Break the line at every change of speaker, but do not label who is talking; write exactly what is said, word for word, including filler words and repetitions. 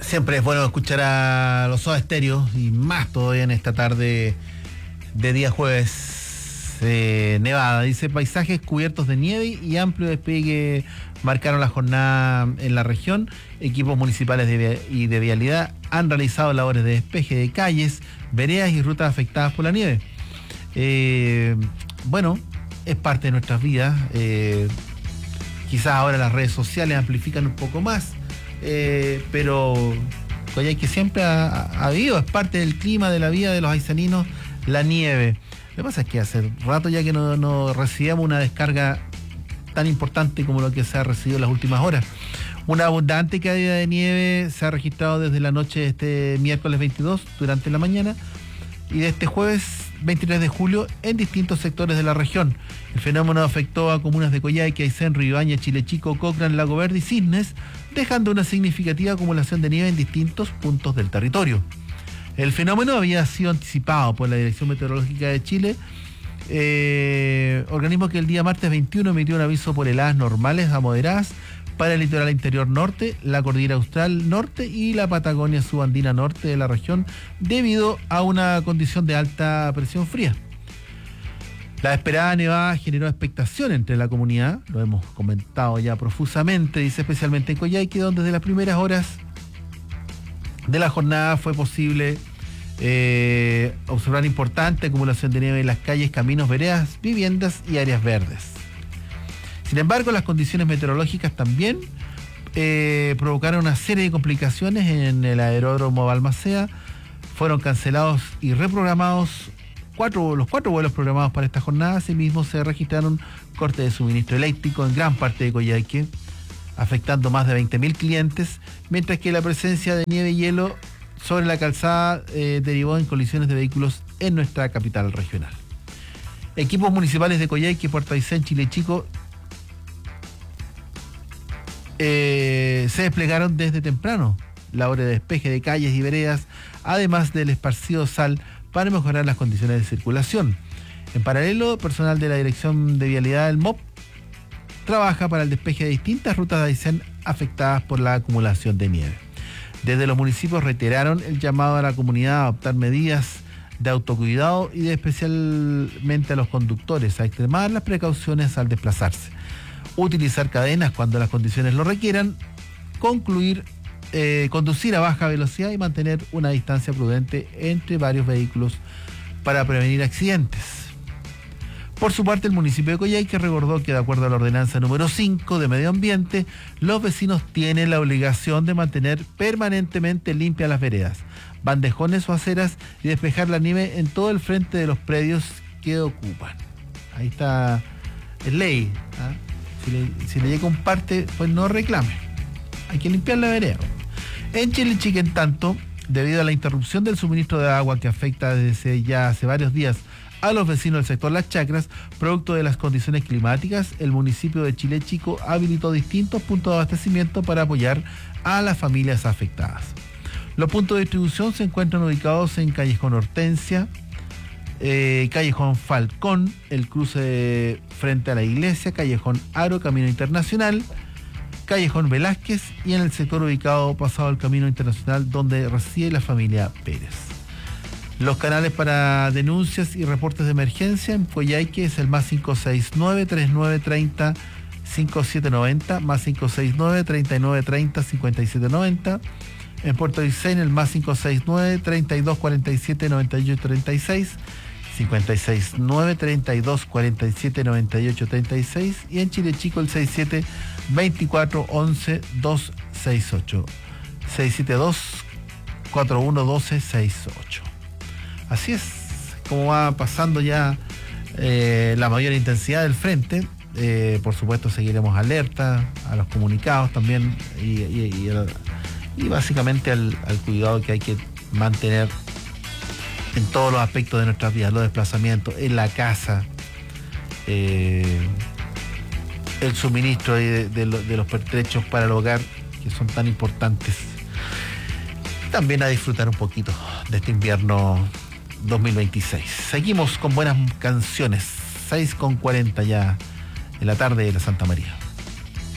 Siempre es bueno escuchar a los Soda Stereo y más todavía en esta tarde de día jueves. eh, Nevada, dice: paisajes cubiertos de nieve y amplio despegue marcaron la jornada en la región. Equipos municipales de via- y de vialidad han realizado labores de despeje de calles, veredas y rutas afectadas por la nieve. Eh, bueno, es parte de nuestras vidas. Eh, quizás ahora las redes sociales amplifican un poco más. Eh, pero Coyhaique siempre ha, ha habido, es parte del clima, de la vida de los aysaninos, la nieve. Lo que pasa es que hace rato ya que no, no recibíamos una descarga tan importante como lo que se ha recibido en las últimas horas. Una abundante caída de nieve se ha registrado desde la noche de este miércoles veintidós durante la mañana y de este jueves veintitrés de julio en distintos sectores de la región. El fenómeno afectó a comunas de Coyhaique, Aysén, Ribaña, Chile Chico, Cochrane, Lago Verde y Cisnes, dejando una significativa acumulación de nieve en distintos puntos del territorio. El fenómeno había sido anticipado por la Dirección Meteorológica de Chile, eh, organismo que el día martes veintiuno emitió un aviso por heladas normales a moderadas para el litoral interior norte, la cordillera austral norte y la Patagonia subandina norte de la región, debido a una condición de alta presión fría. La esperada nevada generó expectación entre la comunidad, lo hemos comentado ya profusamente, dice, especialmente en Coyhaique, donde desde las primeras horas de la jornada fue posible eh, observar importante acumulación de nieve en las calles, caminos, veredas, viviendas y áreas verdes. Sin embargo, las condiciones meteorológicas también eh, provocaron una serie de complicaciones en el aeródromo Balmaceda. Fueron cancelados y reprogramados cuatro, los cuatro vuelos programados para esta jornada. Asimismo, se registraron cortes de suministro eléctrico en gran parte de Coyhaique, afectando más de veinte mil clientes, mientras que la presencia de nieve y hielo sobre la calzada eh, derivó en colisiones de vehículos en nuestra capital regional. Equipos municipales de Coyhaique, Puerto Aysén, Chile Chico, Eh, se desplegaron desde temprano labores de despeje de calles y veredas, además del esparcido sal para mejorar las condiciones de circulación. En paralelo, personal de la Dirección de Vialidad del M O P trabaja para el despeje de distintas rutas de Aysén afectadas por la acumulación de nieve. Desde los municipios reiteraron el llamado a la comunidad a adoptar medidas de autocuidado y de especialmente a los conductores a extremar las precauciones al desplazarse, utilizar cadenas cuando las condiciones lo requieran, concluir, eh, conducir a baja velocidad y mantener una distancia prudente entre varios vehículos para prevenir accidentes. Por su parte, el municipio de Coyhaique recordó que, de acuerdo a la ordenanza número cinco de Medio Ambiente, los vecinos tienen la obligación de mantener permanentemente limpias las veredas, bandejones o aceras y despejar la nieve en todo el frente de los predios que ocupan. Ahí está, es ley, ¿eh? Si le, si le llega un parte, pues no reclame. Hay que limpiar la vereda. En Chile Chico, en tanto, debido a la interrupción del suministro de agua que afecta desde ya hace varios días a los vecinos del sector Las Chacras, producto de las condiciones climáticas, el municipio de Chile Chico habilitó distintos puntos de abastecimiento para apoyar a las familias afectadas. Los puntos de distribución se encuentran ubicados en Callejón Hortensia, Eh, Callejón Falcón, el cruce de frente a la iglesia, Callejón Aro, Camino Internacional, Callejón Velázquez y en el sector ubicado pasado el Camino Internacional, donde reside la familia Pérez. Los canales para denuncias y reportes de emergencia en Coyhaique es el más cinco seis nueve, treinta y nueve treinta, cincuenta y siete noventa, más cinco seis nueve, treinta y nueve treinta, cincuenta y siete noventa. En Puerto Aysén el más cinco seis nueve, treinta y dos cuarenta y siete, noventa y ocho treinta y seis, cincuenta y seis nueve, treinta y dos cuarenta y siete, noventa y ocho treinta y seis, y en Chile Chico el sesenta y siete, veinticuatro, once, doscientos sesenta y ocho, sesenta y siete dos, cuarenta y uno, doce, sesenta y ocho. Así es como va pasando ya eh, la mayor intensidad del frente. Eh, por supuesto seguiremos alerta a los comunicados también y, y, y, el, y básicamente al, al cuidado que hay que mantener en todos los aspectos de nuestras vidas, los desplazamientos, en la casa, eh, el suministro de, de, de los pertrechos para el hogar, que son tan importantes. También a disfrutar un poquito de este invierno dos mil veintiséis. Seguimos con buenas canciones, seis con cuarenta ya en la tarde de la Santa María.